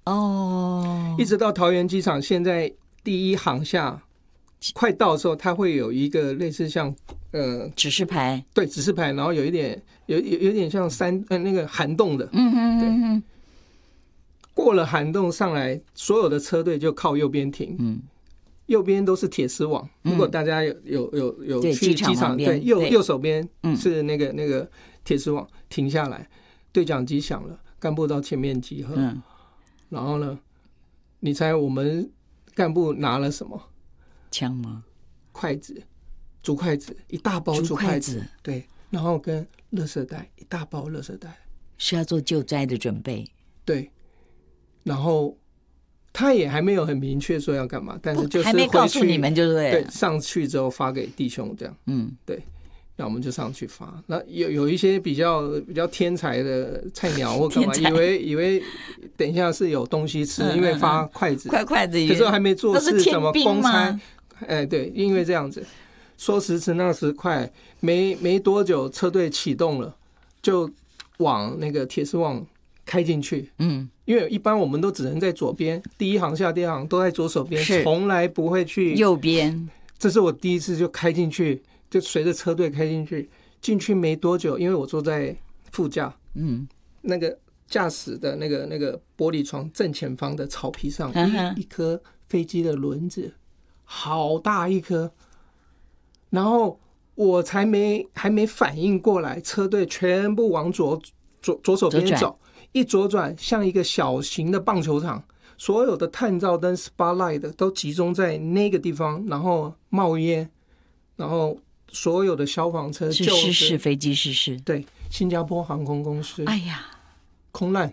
哦， 一直到桃园机场，现在第一航厦快到的时候，它会有一个类似像指示牌， 对，指示牌，然后有一点有点像那个涵洞的， 对， 过了涵洞上来，所有的车队就靠右边停，右边都是铁丝网。如果大家有去机场，对，右手边是那个铁丝网，停下来，对讲机响了，干部到前面集合，然后呢，你猜我们干部拿了什么？ 枪吗？ 筷子，竹筷子，一大包竹筷子，对，然后跟垃圾袋，一大包垃圾袋， 是要做救灾的准备。 对，然后他也还没有很明确说要干嘛，但是就是还没告诉你们，就对， 上去之后发给弟兄这样，对，那我们就上去发。那有一些比较天才的菜鸟或干嘛，以为等一下是有东西吃，因为发筷子， 筷子， 可是还没做事，怎么公差？对，因为这样子，说时迟那时快，没多久车队启动了，就往那个铁丝网开进去。因为一般我们都只能在左边，第一行下第二行都在左手边，从来不会去右边。 这是我第一次就开进去，就随着车队开进去。进去没多久，因为我坐在副驾，那个驾驶的那个玻璃窗正前方的草皮上，一颗飞机的轮子。好大一颗，然后我还没反应过来，车队全部往左手边走，一左转像一个小型的棒球场，所有的探照灯 spotlight 都集中在那个地方，然后冒烟，然后所有的消防车是飞机失事， 对，新加坡航空公司， 哎呀， 空难。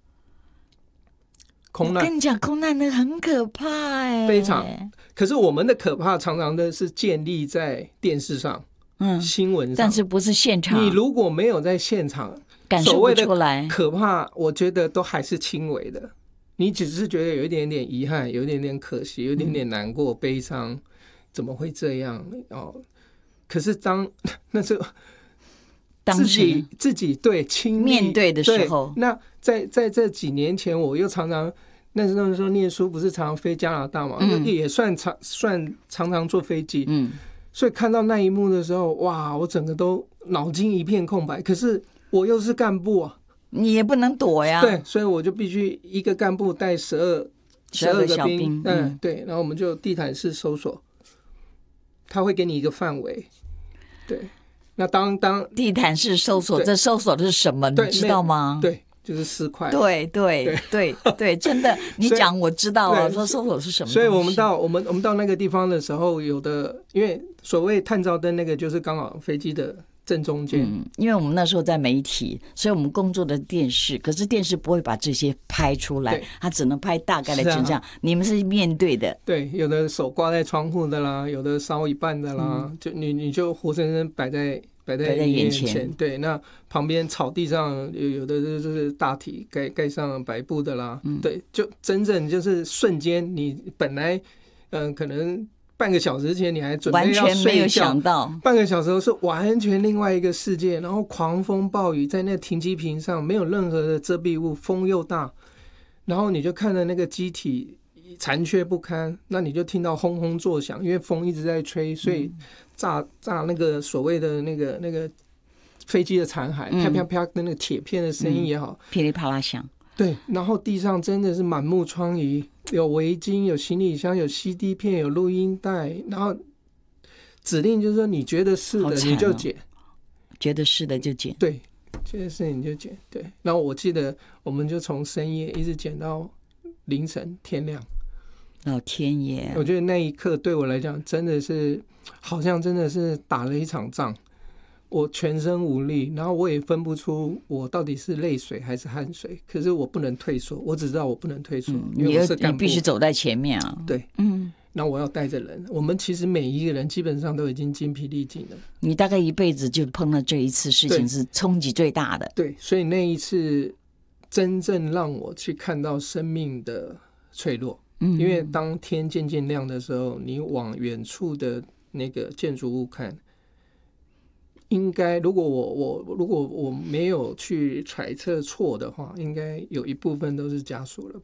我跟你讲，空难那个很可怕非常。可是我们的可怕常常的是建立在电视上、新闻上， 但是不是现场。 你如果没有在现场， 感受不出来可怕，我觉得都还是轻微的。你只是觉得有一点点遗憾，有一点点可惜，有一点点难过、悲伤，怎么会这样？可是那是自己对亲历面对的时候， 那在这几年前，我又常常那时候念书，不是常常飞加拿大嘛，也算常常坐飞机，所以看到那一幕的时候，哇，我整个都脑筋一片空白。可是我又是干部啊， 你也不能躲呀， 对，所以我就必须一个干部带12个小兵， 对，然后我们就地毯式搜索，他会给你一个范围，对。那当地毯式搜索，这搜索的是什么？你知道吗？ 对，就是4块。 对，真的，你讲我知道啊。说搜索是什么？ 所以我们到那个地方的时候，有的因为所谓探照灯那个就是刚好飞机的正中间。 因为我们那时候在媒体，所以我们工作的电视，可是电视不会把这些拍出来，它只能拍大概的真相。你们是面对的， 对，有的手挂在窗户的啦，有的烧一半的啦，就你就活生生摆在眼前。对，那旁边草地上有的就是大体盖上白布的啦，对，就真正就是瞬间，你本来可能半个小时前你还准备要睡觉， 完全没有想到半个小时后是完全另外一个世界，然后狂风暴雨在那停机坪上没有任何的遮蔽物，风又大，然后你就看着那个机体残缺不堪，那你就听到轰轰作响，因为风一直在吹，所以炸那个所谓的那个飞机的残骸，啪啪啪的那个铁片的声音也好， 噼里啪啦响。 对，然后地上真的是满目疮痍，有围巾，有行李箱，有 CD 片，有录音带，然后指令就是说你觉得是的你就剪， 觉得是的就剪， 对，觉得是你就剪，对。然后我记得我们就从深夜一直剪到凌晨天亮。 老天爷！ 我觉得那一刻对我来讲真的是好像真的是打了一场仗，我全身无力，然后我也分不出我到底是泪水还是汗水，可是我不能退缩，我只知道我不能退缩，因为我是干部， 你必须走在前面啊。 对，那我要带着人，我们其实每一个人基本上都已经精疲力尽了。 你大概一辈子就碰到这一次事情是冲击最大的。 对，所以那一次真正让我去看到生命的脆弱。因为当天渐渐亮的时候，你往远处的那个建筑物看，应该如果我没有去揣测错的话，应该有一部分都是家属了。